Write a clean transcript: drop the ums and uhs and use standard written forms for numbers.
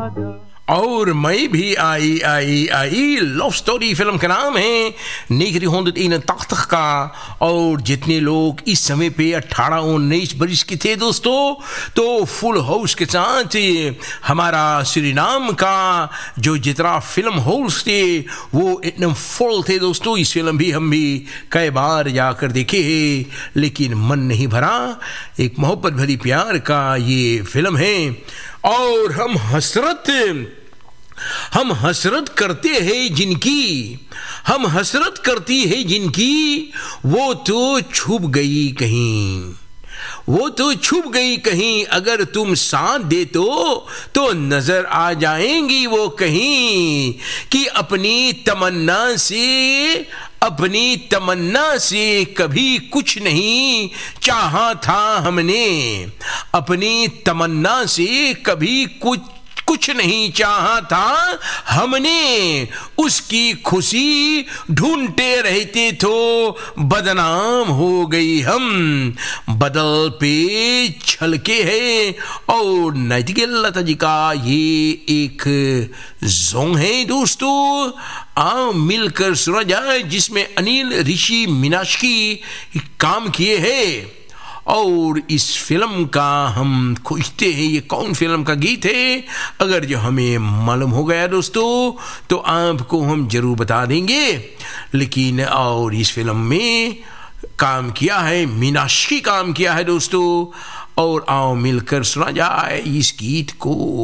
और मैं भी आई आई आई लव स्टोरी फिल्म का नाम है 1981 का। और जितने लोग इस समय पे 18-19 बरिस के थे दोस्तों, तो फुल हाउस के साथ हमारा सुरीनाम का जो जितना फिल्म हाउस थे वो एकदम फुल थे दोस्तों। इस फिल्म भी हम भी कई बार जाकर देखे हैं, लेकिन मन नहीं भरा। एक मोहब्बत भरी प्यार का ये फिल्म है और हम हसरत करते हैं जिनकी, हम हसरत करती है जिनकी, वो तो छुप गई कहीं, वो तो छुप गई कहीं। अगर तुम साथ दे तो नजर आ जाएंगी वो कहीं। कि अपनी तमन्ना से कभी कुछ नहीं चाहा था हमने, अपनी तमन्ना से कभी कुछ नहीं चाहा था हमने। उसकी खुशी ढूंढते रहते तो बदनाम हो गई हम। बदल पे छलके है और नैतिकेल लता जी का ये एक सॉन्ग है दोस्तों। आओ मिलकर सुना जाए, जिसमें अनिल ऋषि मीनाक्षी काम किए हैं। और इस फिल्म का हम खोजते हैं ये कौन फिल्म का गीत है। अगर जो हमें मालूम हो गया दोस्तों तो आपको हम जरूर बता देंगे। लेकिन और इस फिल्म में काम किया है मीनाक्षी, काम किया है दोस्तों। और आओ मिलकर सुना जाए इस गीत को।